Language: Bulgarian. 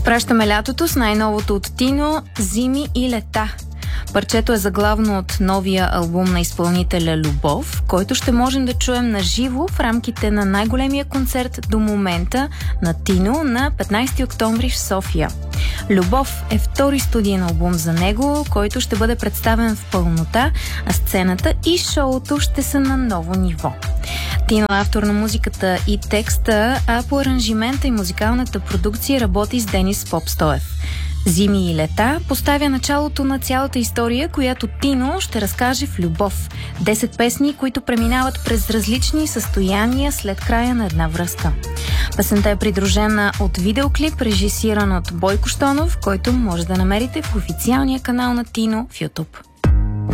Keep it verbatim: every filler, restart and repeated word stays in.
Пращаме лятото с най-новото от Тино «Зими и лета». Парчето е заглавно от новия албум на изпълнителя Любов, който ще можем да чуем на живо в рамките на най-големия концерт до момента на Тино на петнайсети октомври в София. Любов е втори студиен албум за него, който ще бъде представен в пълнота, а сцената и шоуто ще са на ново ниво. Тино е автор на музиката и текста, а по аранжимента и музикалната продукция работи с Денис Попстоев. «Зими и лета» поставя началото на цялата история, която Тино ще разкаже в Любов. десет песни, които преминават през различни състояния след края на една връзка. Песента е придружена от видеоклип, режисиран от Бойко Щонов, който може да намерите в официалния канал на Тино в YouTube.